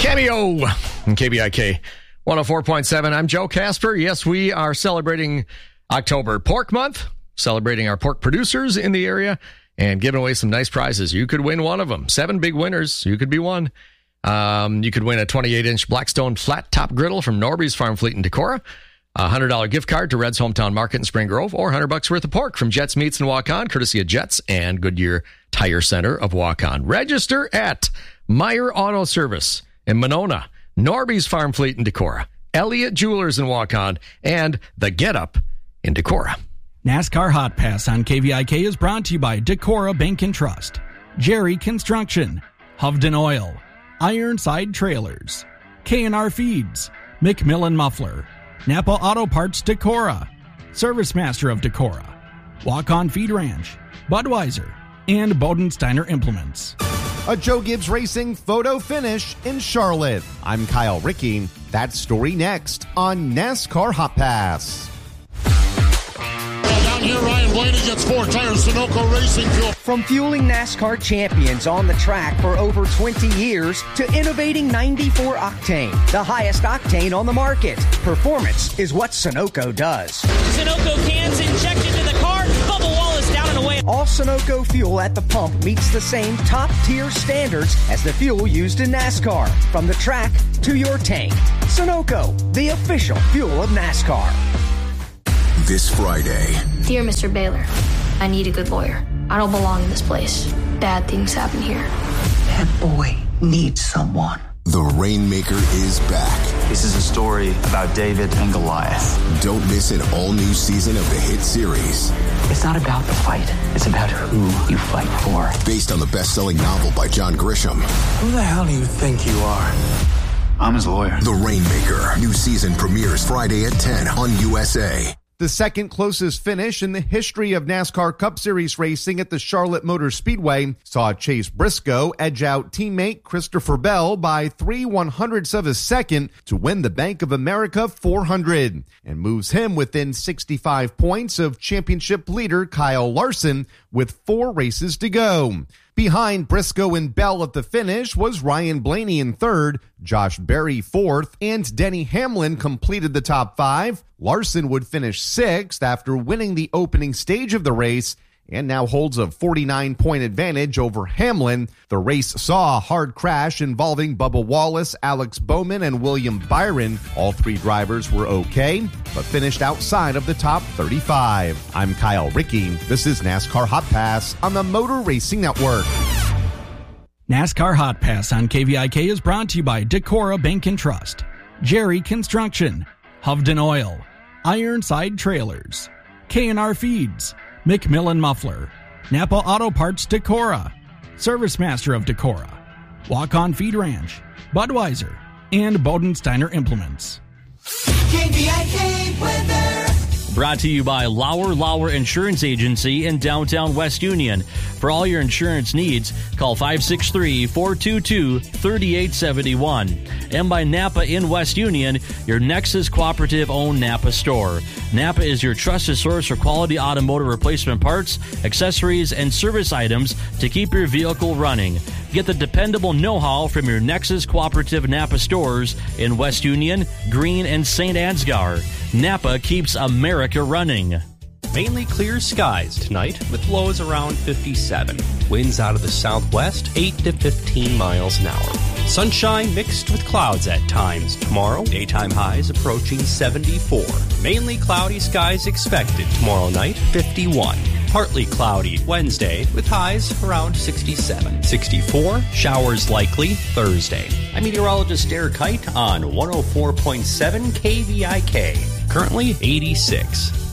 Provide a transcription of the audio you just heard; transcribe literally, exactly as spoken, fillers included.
Cameo on K B I K one oh four point seven. I'm Joe Casper. Yes, we are celebrating October Pork Month, celebrating our pork producers in the area, and giving away some nice prizes. You could win one of them. Seven big winners. You could be one. Um, you could win a twenty-eight inch Blackstone flat top griddle from Norby's Farm Fleet in Decorah, a one hundred dollars gift card to Red's Hometown Market in Spring Grove, or one hundred bucks worth of pork from Jets Meats in Waukon, courtesy of Jets and Goodyear Tire Center of Waukon. Register at Meyer Auto Service in Monona, Norby's Farm Fleet in Decorah, Elliott Jewelers in Waukon, and The Get Up in Decorah. NASCAR Hot Pass on K V I K is brought to you by Decorah Bank and Trust, Jerry Construction, Hovden Oil, Ironside Trailers, K and R Feeds, McMillan Muffler, Napa Auto Parts Decorah, Service Master of Decorah, Waukon Feed Ranch, Budweiser, and Bodensteiner Implements. A Joe Gibbs Racing photo finish in Charlotte. I'm Kyle Rickey. That story next on NASCAR Hot Pass. Down here, Ryan Blaney gets four tires, Sunoco Racing Fuel. From fueling NASCAR champions on the track for over twenty years to innovating ninety-four octane, the highest octane on the market. Performance is what Sunoco does. Sunoco cans injected to the car, bubble wall is down and away. All Sunoco fuel at the pump meets the same top-tier standards as the fuel used in NASCAR. From the track to your tank. Sunoco, the official fuel of NASCAR. This Friday. Dear Mister Baylor, I need a good lawyer. I don't belong in this place. Bad things happen here. That boy needs someone. The Rainmaker is back. This is a story about David and Goliath. Don't miss an all-new season of the hit series. It's not about the fight. It's about who you fight for. Based on the best-selling novel by John Grisham. Who the hell do you think you are? I'm his lawyer. The Rainmaker. New season premieres Friday at ten on U S A. The second closest finish in the history of NASCAR Cup Series racing at the Charlotte Motor Speedway saw Chase Briscoe edge out teammate Christopher Bell by three one hundredths of a second to win the Bank of America four hundred and moves him within sixty-five points of championship leader Kyle Larson with four races to go. Behind Briscoe and Bell at the finish was Ryan Blaney in third, Josh Berry fourth, and Denny Hamlin completed the top five. Larson would finish sixth after winning the opening stage of the race and now holds a forty-nine point advantage over Hamlin. The race saw a hard crash involving Bubba Wallace, Alex Bowman, and William Byron. All three drivers were okay, but finished outside of the top thirty-five. I'm Kyle Rickey. This is NASCAR Hot Pass on the Motor Racing Network. NASCAR Hot Pass on K V I K is brought to you by Decorah Bank and Trust, Jerry Construction, Hovden Oil, Ironside Trailers, K and R Feeds, McMillan Muffler, Napa Auto Parts Decorah, Service Master of Decorah, Waukon Feed Ranch, Budweiser, and Bodensteiner Implements. K V I K weather. Brought to you by Lauer Lauer Insurance Agency in downtown West Union. For all your insurance needs, call five six three, four two two, three eight seven one. And by Napa in West Union, your Nexus Cooperative-owned Napa store. Napa is your trusted source for quality automotive replacement parts, accessories, and service items to keep your vehicle running. Get the dependable know-how from your Nexus Cooperative Napa stores in West Union, Greene, and Saint Ansgar. Napa keeps America running. Mainly clear skies tonight with lows around fifty-seven. Winds out of the southwest, eight to fifteen miles an hour. Sunshine mixed with clouds at times tomorrow. Daytime highs approaching seventy-four. Mainly cloudy skies expected tomorrow night, fifty-one. Partly cloudy Wednesday with highs around sixty-seven. sixty-four, showers likely Thursday. I'm meteorologist Derek Kite on one oh four point seven K V I K. Currently eighty-six.